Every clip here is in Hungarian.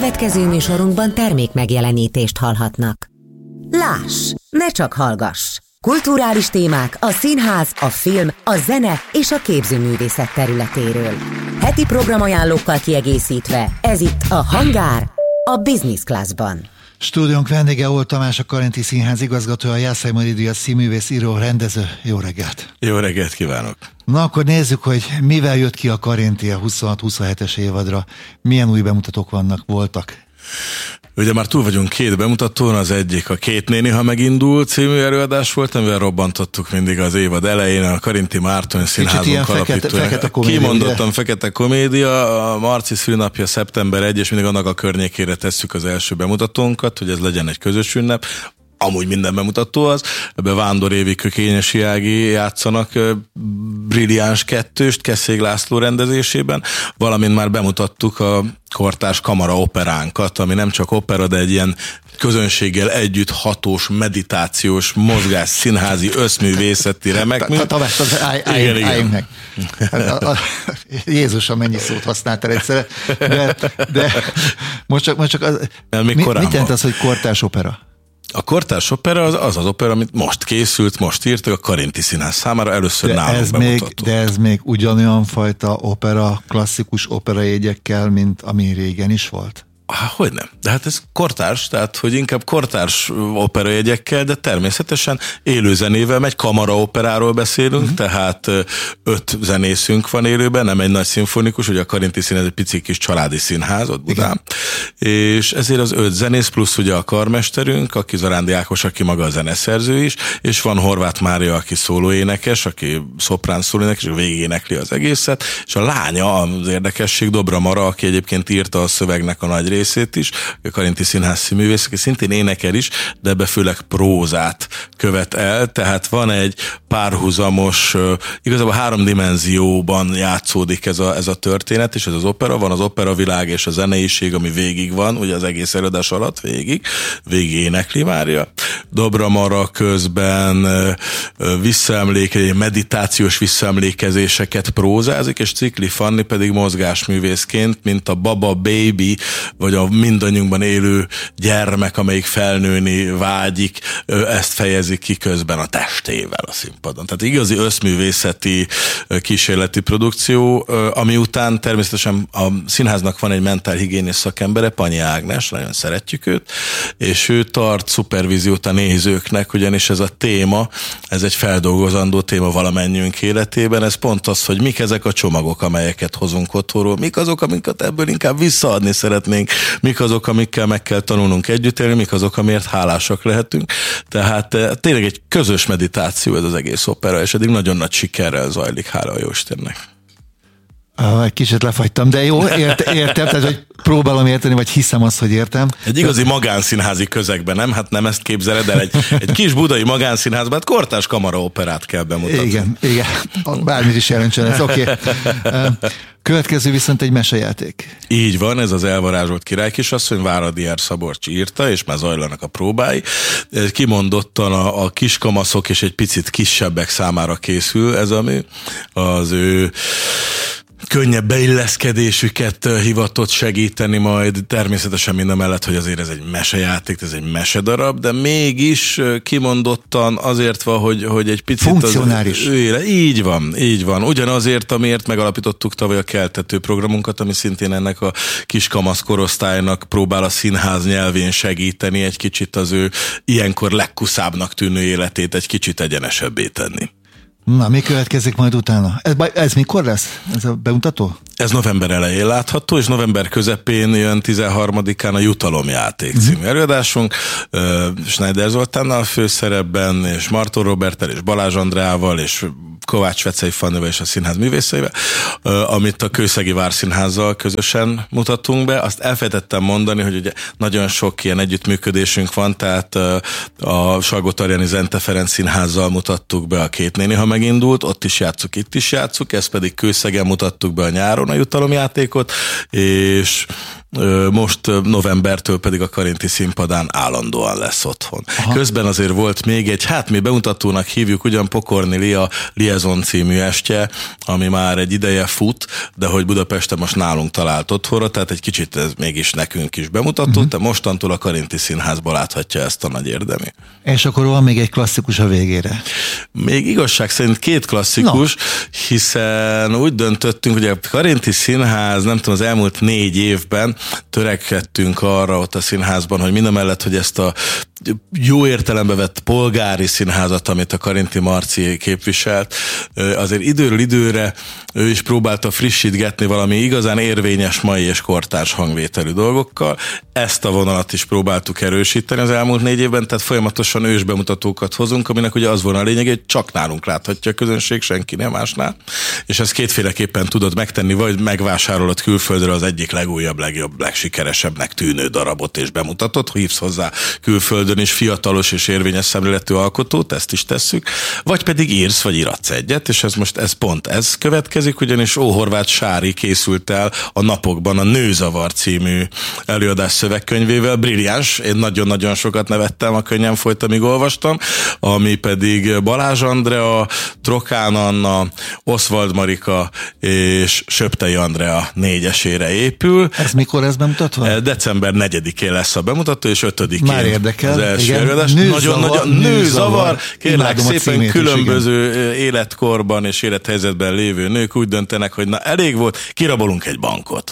Következő műsorunkban termék megjelenítést hallhatnak. Láss, ne csak hallgass! Kulturális témák a színház, a film, a zene és a képzőművészet területéről. Heti programajánlókkal kiegészítve, ez itt a Hangár, a Business Classban. Stúdiónk vendége Old Tamás, a Karinti Színház igazgatója, a Jászai Mari Díjas színművész, író, rendező. Jó reggelt! Jó reggelt kívánok! Na akkor nézzük, hogy mivel jött ki a Karinti a 26-27-es évadra. Milyen új bemutatók voltak? Ugye már túl vagyunk 2 bemutatón, az egyik a Két néni, ha megindul című előadás volt, amivel robbantottuk mindig az évad elején, a Karinti Márton Színházunk alapítója. Kimondottan fekete komédia, a Marci szülinapja szeptember 1, és mindig annak a környékére tesszük az első bemutatónkat, hogy ez legyen egy közös ünnep. Amúgy minden bemutató az, ebbe Vándor Évikő, Kényesi Ági játszanak Brilliáns 2-st Keszég László rendezésében, valamint már bemutattuk a kortárs kamara operánkat, ami nem csak opera, de egy ilyen közönséggel együtt hatós, meditációs, mozgás, színházi, összművészeti remek mű. Álljunk meg. Jézusom, mennyi szót használtál egyszerre, de most csak az, mit jelent az, hogy kortárs opera? A kortárs opera az opera, amit most készült, most írtak a Karinti Színház számára, először nálunk bemutató. De ez még ugyanolyan fajta opera, klasszikus operajegyekkel, mint ami régen is volt? Hogy nem? De hát ez kortárs, tehát hogy inkább kortárs operajegyekkel, de természetesen élő zenével megy, kamaraoperáról beszélünk, tehát 5 zenészünk van élőben, nem egy nagy szimfonikus, ugye a Karinti Színház egy pici kis családi színház ott Budán, és ezért az 5 zenész plusz ugye a karmesterünk, aki Zarándi Ákos, aki maga a zeneszerző is, és van Horváth Mária, aki szólóénekes, aki szoprán szólóénekes, és végigénekli az egészet, és a lánya, az érdekesség, Dobra Mara, aki egyébként írta a szövegnek a nagy részét is, a Karinti Színház színművész, aki szintén énekel is, de ebbe főleg prózát követ el, tehát van egy párhuzamos, igazából 3 dimenzióban játszódik ez a történet, és ez az opera, van az operavilág és a zeneiség, ami végig van, ugye az egész előadás alatt végig énekli Mária. Dobra Mara közben meditációs visszaemlékezéseket prózázik, és Cikli Fanni pedig mozgásművészként, mint a Baba Baby, vagy a mindannyiunkban élő gyermek, amelyik felnőni vágyik, ezt fejezi ki közben a testével a színpadon. Tehát igazi összművészeti kísérleti produkció, ami után természetesen a színháznak van egy mentálhigiénés szakembere, Panyi Ágnes, nagyon szeretjük őt, és ő tart szupervíziót a nézőknek, ugyanis ez a téma, ez egy feldolgozandó téma valamennyiünk életében, ez pont az, hogy mik ezek a csomagok, amelyeket hozunk otthonról, mik azok, amiket ebből inkább visszaadni szeretnénk, mik azok, amikkel meg kell tanulnunk együtt élni, mik azok, amiért hálásak lehetünk. Tehát tényleg egy közös meditáció ez az egész opera, és eddig nagyon nagy sikerrel zajlik, hála a Jóistennek. Egy kicsit lefagytam, de jó, értem, tehát hogy próbálom érteni, vagy hiszem azt, hogy értem. Egy igazi magánszínházi közegben, nem? Hát nem ezt képzeled el, egy kis budai magánszínházban, hát kortárs kamaraoperát kell bemutatni. Igen, bármit is jelentsen ez, oké. Következő viszont egy mesejáték. Így van, ez az Elvarázsolt királykisasszony, Váradi R. Szabolcs írta, és már zajlanak a próbái. Kimondottan a kiskamaszok és egy picit kisebbek számára készül ez, ami az ő könnyebb beilleszkedésüket hivatott segíteni majd, természetesen mindamellett, hogy azért ez egy mesejáték, ez egy mesedarab, de mégis kimondottan azért van, hogy egy picit funkcionális. Így van. Ugyanazért, amiért megalapítottuk tavaly a Keltető programunkat, ami szintén ennek a kiskamasz korosztálynak próbál a színház nyelvén segíteni, egy kicsit az ő ilyenkor legkuszábbnak tűnő életét egy kicsit egyenesebbé tenni. Na, mi következik majd utána? Ez mikor lesz? Ez a bemutató? Ez november elején látható, és november közepén jön 13-án a Jutalomjáték című előadásunk, Schneider Zoltánnal főszerepben, és Marton Roberttel, és Balázs Andreával, és Kovács Vecei Fannival és a színház művészeivel, amit a Kőszegi Várszínházzal közösen mutatunk be. Azt elfelejtettem mondani, hogy ugye nagyon sok ilyen együttműködésünk van, tehát a Salgótarjáni Zente Ferenc Színházzal mutattuk be a Két néni, ha megindult, ott is játsszuk, itt is játsszuk, ezt pedig Kőszegen mutattuk be a nyáron a Jutalomjátékot, és most novembertől pedig a Karinti színpadán állandóan lesz otthon. Aha. Közben azért volt még egy, mi bemutatónak hívjuk, ugyan Pokorni Lia Liaison című estje, ami már egy ideje fut, de hogy Budapesten most nálunk talált otthonra, tehát egy kicsit ez mégis nekünk is bemutató, de mostantól a Karinti Színházba láthatja ezt a nagy érdemi. És akkor van még egy klasszikus a végére. Még igazság szerint 2 klasszikus, hiszen úgy döntöttünk, hogy a Karinti Színház, nem tudom, az elmúlt 4 évben törekedtünk arra ott a színházban, hogy mindamellett, hogy ezt a jó értelembe vett polgári színházat, amit a Karinti Marci képviselt, azért időről időre ő is próbálta frissítgetni valami igazán érvényes mai és kortárs hangvételű dolgokkal. Ezt a vonalat is próbáltuk erősíteni az elmúlt 4 évben, tehát folyamatosan ősbemutatókat hozunk, aminek ugye az volna a lényeg, hogy csak nálunk láthatja a közönség, senki nem másnál. És ezt kétféleképpen tudod megtenni, vagy megvásárolod külföldről az egyik legújabb, legjobb, legsikeresebbnek tűnő darabot és bemutatod, hívsz hozzá külföldön is fiatalos és érvényes szemléletű alkotót, ezt is tesszük, vagy pedig írsz, vagy iratsz egyet, és ez pont következik, ugyanis Horváth Sári készült el a napokban a Nőzavar című előadás szövegkönyvével, brilliáns, én nagyon-nagyon sokat nevettem a könnyen folyt, amíg olvastam, ami pedig Balázs Andrea, Trokán Anna, Oswald Marika és Söptei Andrea 4-esére épül. Ez mikor lesz bemutatva? December 4-én lesz a bemutató, és 5-én már érdekel. Az első előadás. Nagyon-nagyon nőzavar. Kérlek szépen, különböző életkorban és élethelyzetben lévő nők úgy döntenek, hogy na elég volt, kirabolunk egy bankot.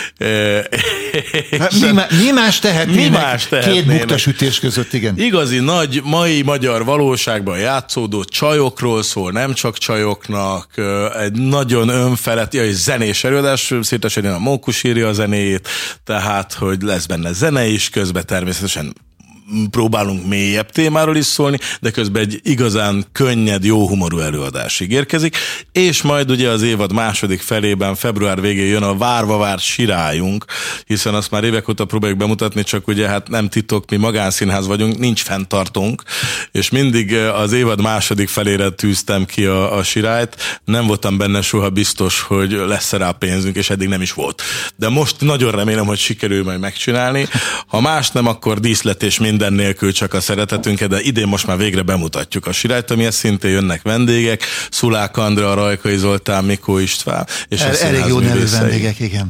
Mi más tehetnének 2 buktasütés között, igen. Igazi nagy mai magyar valóságban játszódó csajokról szól, nem csak csajoknak, egy nagyon önfelett, és zenés előadás, Szirtes a Mókus írja a zenéjét, tehát, hogy lesz benne zene is, közben természetesen próbálunk mélyebb témáról is szólni, de közben egy igazán könnyed, jó humorú előadás ígérkezik, és majd ugye az évad második felében, február végén jön a várva várt Sirályunk, hiszen azt már évek óta próbáljuk bemutatni, csak ugye nem titok, mi magánszínház vagyunk, nincs fenntartónk, és mindig az évad második felére tűztem ki a Sirályt, nem voltam benne soha biztos, hogy lesz rá pénzünk, és eddig nem is volt. De most nagyon remélem, hogy sikerül majd megcsinálni. Ha más nem, akkor díszlet és minden nélkül csak a szeretetünket, de idén most már végre bemutatjuk a Sirályt, amihez szintén jönnek vendégek, Szulák Andrea, Rajkai Zoltán, Mikó István, és a elég jó nevű vendégek, igen.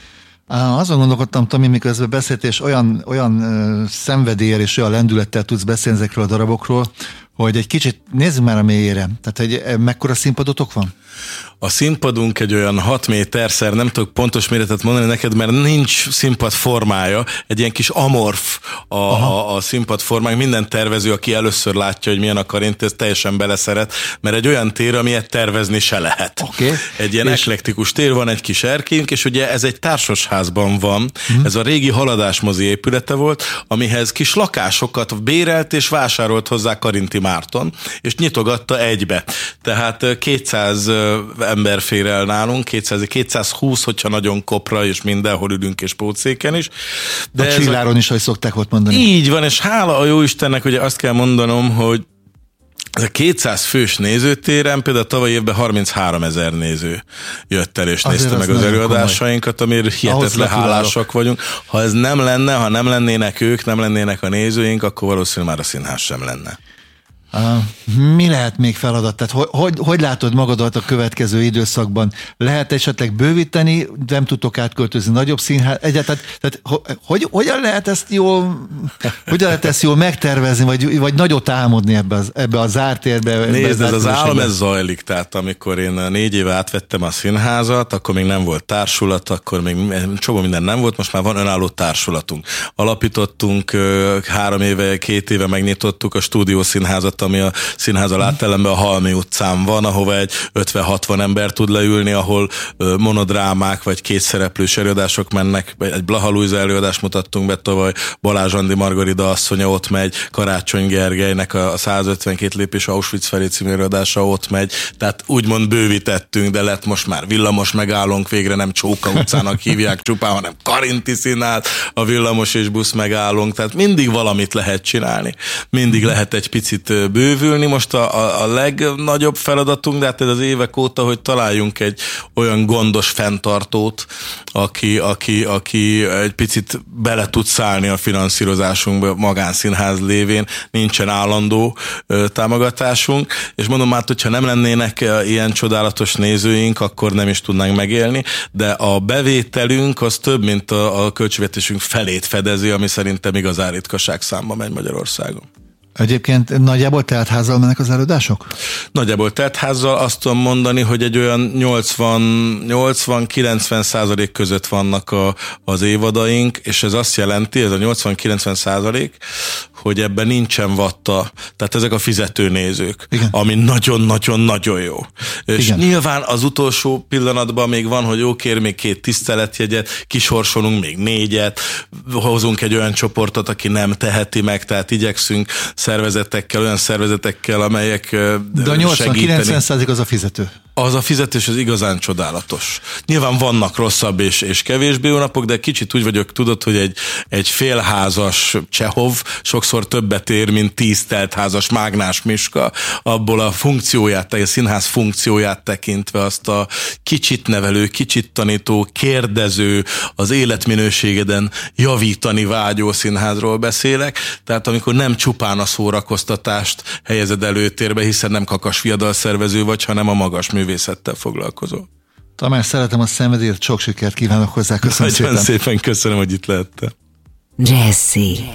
Azon gondolkodtam, Tomi, miközben beszélt, és olyan szenvedéllyel és olyan lendülettel tudsz beszélni ezekről a darabokról, hogy egy kicsit nézzünk már a mélyére. Tehát, hogy mekkora színpadotok van? A színpadunk egy olyan 6 méterszer, nem tudok pontos méretet mondani neked, mert nincs színpad formája, egy ilyen kis amorf a színpad formánk. Minden tervező, aki először látja, hogy milyen a Karinti, ez teljesen beleszeret, mert egy olyan tér, amilyet tervezni se lehet. Okay. Egy ilyen eklektikus tér, van egy kis erkélyünk, és ugye ez egy társasházban van. Ez a régi Haladásmozi épülete volt, amihez kis lakásokat bérelt és vásárolt hozzá Karinti Márton, és nyitogatta egybe. Tehát 200 ember fér el nálunk, 220, hogyha nagyon kopra, és mindenhol ülünk, és pótszéken is. De a Csilláron is, ahogy szokták ott mondani. Így van, és hála a jó Istennek, ugye azt kell mondanom, hogy ez a 200 fős nézőtéren például tavaly évben 33 000 néző jött el, és nézte meg az előadásainkat, amiért hihetetlen hálásak vagyunk. Ha ez nem lenne, ha nem lennének ők, nem lennének a nézőink, akkor valószínűleg már a színház sem lenne. Mi lehet még feladat? Tehát hogy látod magadat a következő időszakban? Lehet esetleg bővíteni, nem tudtok átköltözni nagyobb színház? Egyáltalán, tehát hogyan lehet ezt jól megtervezni, vagy nagyot álmodni ebbe a zárt térbe? Nézd, ez az álom, ez zajlik. Tehát amikor én 4 éve átvettem a színházat, akkor még nem volt társulat, akkor még csomó minden nem volt, most már van önálló társulatunk. Alapítottunk 2 éve megnyitottuk a stúdiószínházat, ami a színház a láttelemben a Halmi utcán van, ahova egy 50-60 ember tud leülni, ahol monodrámák vagy 2 szereplős előadások mennek. Egy Blaha Lujza előadást mutattunk be tavaly, Balázs Andi Margarida asszonya ott megy, Karácsony Gergelynek a 152 lépés Auschwitz felé című előadása ott megy, tehát úgymond bővítettünk, de lett most már villamos megállónk, végre nem Csóka utcának hívják csupán, hanem Karinti Színház, a villamos és busz megállónk, tehát mindig valamit lehet csinálni. Mindig lehet egy picit bővülni. Most a legnagyobb feladatunk, de hát ez az évek óta, hogy találjunk egy olyan gondos fenntartót, aki egy picit bele tud szállni a finanszírozásunkba, magánszínház lévén, nincsen állandó támogatásunk, és mondom már, hogyha nem lennének ilyen csodálatos nézőink, akkor nem is tudnánk megélni, de a bevételünk az több, mint a költségvetésünk felét fedezi, ami szerintem igazán ritkaság számba megy Magyarországon. Egyébként nagyjából teltházzal mennek az előadások? Nagyjából teltházzal azt tudom mondani, hogy egy olyan 80-90% között vannak az évadaink, és ez azt jelenti, ez a 80-90%, hogy ebben nincsen vatta, tehát ezek a fizetőnézők, igen, ami nagyon-nagyon-nagyon jó. Igen. És nyilván az utolsó pillanatban még van, hogy jó, kér még 2 tiszteletjegyet, kisorsolunk még 4-et, hozunk egy olyan csoportot, aki nem teheti meg, tehát igyekszünk olyan szervezetekkel, amelyek de a 80-90% az a fizető. Az a fizetés az igazán csodálatos. Nyilván vannak rosszabb és kevésbé jó napok, de kicsit úgy vagyok, tudod, hogy egy félházas Csehov sokszor többet ér, mint 10 teltházas Mágnás Miska, abból a funkcióját, a színház funkcióját tekintve, azt a kicsit nevelő, kicsit tanító, kérdező, az életminőségeden javítani vágyó színházról beszélek. Tehát amikor nem csupán a szórakoztatást helyezed előtérbe, hiszen nem kakas fiadalszervező vagy, hanem a magas művészettel foglalkozó. Tamás, szeretem a szenvedélyt, sok sikert kívánok hozzá, köszönöm szépen. Nagyon szépen köszönöm, hogy itt lehettem. Jazzy.